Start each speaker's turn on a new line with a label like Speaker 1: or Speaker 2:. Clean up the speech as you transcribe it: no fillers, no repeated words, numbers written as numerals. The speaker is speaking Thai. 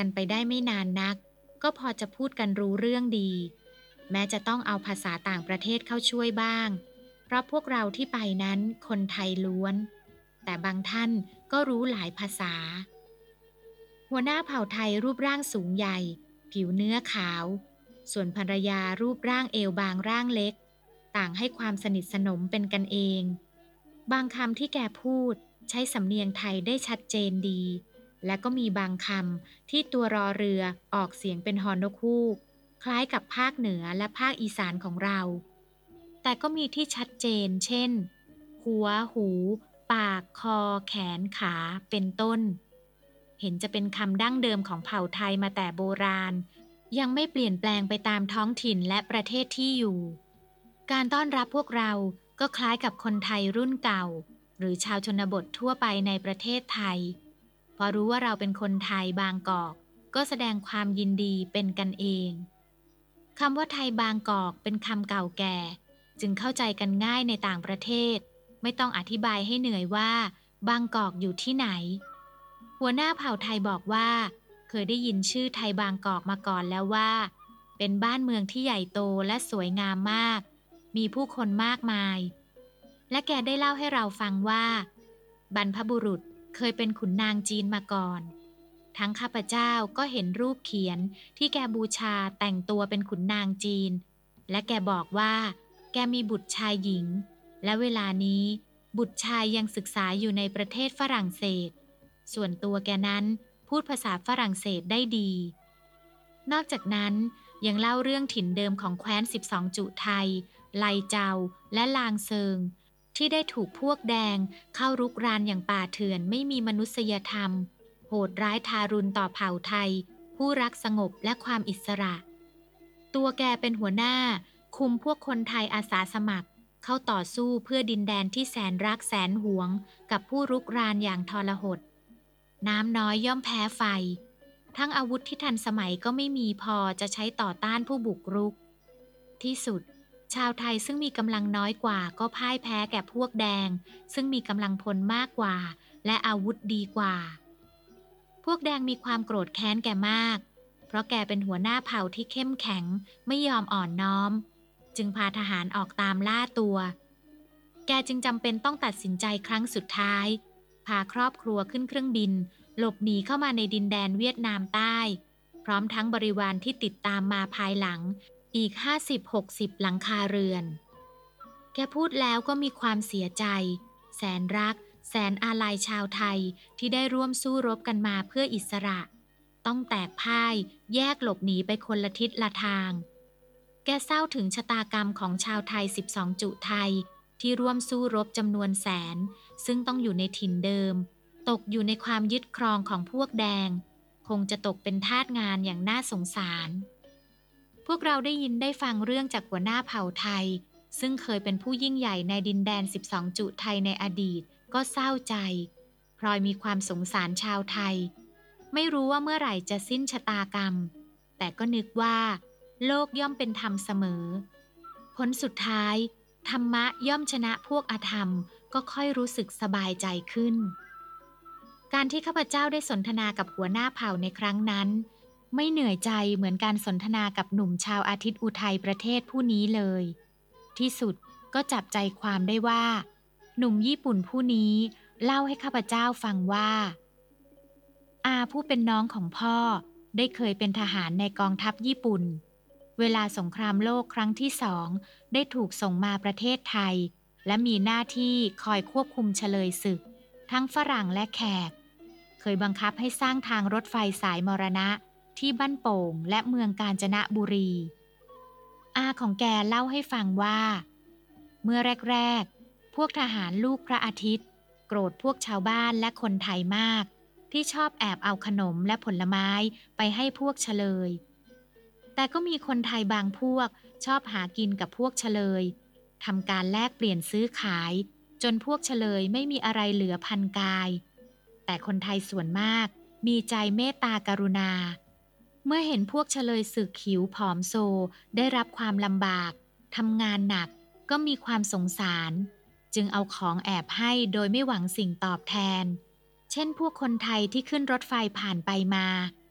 Speaker 1: กันไปได้ไม่นานนักก็พอจะพูดกันรู้เรื่องดีแม้จะต้องเอาภาษาต่างประเทศเข้าช่วยบ้างเพราะพวกเราที่ไปนั้นคนไทยล้วนแต่บางท่านก็รู้หลายภาษาหัวหน้าเผ่าไทยรูปร่างสูงใหญ่ผิวเนื้อขาวส่วนภรรยารูปร่างเอวบางร่างเล็กต่างให้ความสนิทสนมเป็นกันเองบางคำที่แกพูดใช้สำเนียงไทยได้ชัดเจนดี และก็มีบางคำที่ตัวรอเรือออกเสียงเป็นฮอนกฮูกคล้ายกับภาคเหนือและภาคอีสานของเราแต่ก็มีที่ชัดเจนเช่นหัวหูปากคอแขนขาเป็นต้นเห็นจะเป็นคำดั้งเดิมของเผ่าไทยมาแต่โบราณยังไม่เปลี่ยนแปลงไปตามท้องถิ่นและประเทศที่อยู่การต้อนรับพวกเราก็คล้ายกับคนไทยรุ่นเก่าหรือชาวชนบททั่วไปในประเทศไทย พอรู้ว่าเราเป็นคนไทยบางกอกก็แสดงความยินดีเป็นกันเองคำว่าไทยบางกอกเป็นคำเก่าแก่จึงเข้าใจกันง่ายในต่างประเทศไม่ต้องอธิบายให้เหนื่อยว่าบางกอกอยู่ที่ไหนหัวหน้าเผ่าไทยบอกว่าเคยได้ยินชื่อไทยบางกอกมาก่อนแล้วว่าเป็นบ้านเมืองที่ใหญ่โตและสวยงามมากมีผู้คนมากมายและแกได้เล่าให้เราฟังว่าบรรพบุรุษเคยเป็นขุนนางจีนมาก่อนทั้งข้าพเจ้าก็เห็นรูปเขียนที่แกบูชาแต่งตัวเป็นขุนนางจีนและแกบอกว่าแกมีบุตรชายหญิงและเวลานี้บุตรชายยังศึกษาอยู่ในประเทศฝรั่งเศสส่วนตัวแกนั้นพูดภาษาฝรั่งเศสได้ดีนอกจากนั้นยังเล่าเรื่องถิ่นเดิมของแคว้น12จุไทยไลเจาและลางเซิงที่ได้ถูกพวกแดงเข้ารุกรานอย่างป่าเถื่อนไม่มีมนุษยธรรมโหดร้ายทารุณต่อเผ่าไทยผู้รักสงบและความอิสระตัวแกเป็นหัวหน้าคุมพวกคนไทยอาสาสมัครเข้าต่อสู้เพื่อดินแดนที่แสนรักแสนหวงกับผู้รุกรานอย่างทรหดน้ำน้อยย่อมแพ้ไฟทั้งอาวุธที่ทันสมัยก็ไม่มีพอจะใช้ต่อต้านผู้บุกรุกที่สุดชาวไทยซึ่งมีกำลังน้อยกว่าก็พ่ายแพ้แก่พวกแดงซึ่งมีกำลังพลมากกว่าและอาวุธดีกว่าพวกแดงมีความโกรธแค้นแกมากเพราะแกเป็นหัวหน้าเผ่าที่เข้มแข็งไม่ยอมอ่อนน้อมจึงพาทหารออกตามล่าตัวแกจึงจำเป็นต้องตัดสินใจครั้งสุดท้ายพาครอบครัวขึ้นเครื่องบินหลบหนีเข้ามาในดินแดนเวียดนามใต้พร้อมทั้งบริวารที่ติดตามมาภายหลังอีก50-60หลังคาเรือนแกพูดแล้วก็มีความเสียใจแสนรักแสนอาลัยชาวไทยที่ได้ร่วมสู้รบกันมาเพื่ออิสระต้องแตกพ่ายแยกหลบหนีไปคนละทิศละทางแกเศร้าถึงชะตากรรมของชาวไทย12จุไทยที่ร่วมสู้รบจำนวนแสนซึ่งต้องอยู่ในถิ่นเดิมตกอยู่ในความยึดครองของพวกแดงคงจะตกเป็นทาสงานอย่างน่าสงสารพวกเราได้ยินได้ฟังเรื่องจากหัวหน้าเผ่าไทยซึ่งเคยเป็นผู้ยิ่งใหญ่ในดินแดน12จุไทยในอดีตก็เศร้าใจพลอยมีความสงสารชาวไทยไม่รู้ว่าเมื่อไหร่จะสิ้นชะตากรรมแต่ก็นึกว่าโลกย่อมเป็นธรรมเสมอผลสุดท้ายธรรมะย่อมชนะพวกอธรรมก็ค่อยรู้สึกสบายใจขึ้นการที่ข้าพเจ้าได้สนทนากับหัวหน้าเผ่าในครั้งนั้นไม่เหนื่อยใจเหมือนการสนทนากับหนุ่มชาวอาทิตย์อุทัยประเทศผู้นี้เลยที่สุดก็จับใจความได้ว่าหนุ่มญี่ปุ่นผู้นี้เล่าให้ข้าพเจ้าฟังว่าอาผู้เป็นน้องของพ่อได้เคยเป็นทหารในกองทัพญี่ปุ่นเวลาสงครามโลกครั้งที่2ได้ถูกส่งมาประเทศไทยและมีหน้าที่คอยควบคุมเฉลยศึกทั้งฝรั่งและแขกเคยบังคับให้สร้างทางรถไฟสายมรณะที่บ้านโป่งและเมืองกาญจนบุรีอาของแกเล่าให้ฟังว่าเมื่อแรกๆพวกทหารลูกพระอาทิตย์โกรธพวกชาวบ้านและคนไทยมากที่ชอบแอบเอาขนมและผลไม้ไปให้พวกเฉลยแต่ก็มีคนไทยบางพวกชอบหากินกับพวกเฉลยทำการแลกเปลี่ยนซื้อขายจนพวกเฉลยไม่มีอะไรเหลือพันกายแต่คนไทยส่วนมากมีใจเมตตากรุณาเมื่อเห็นพวกเฉลยสึกหิวผอมโซได้รับความลำบากทำงานหนักก็มีความสงสารจึงเอาของแอบให้โดยไม่หวังสิ่งตอบแทนเช่นพวกคนไทยที่ขึ้นรถไฟผ่านไปมา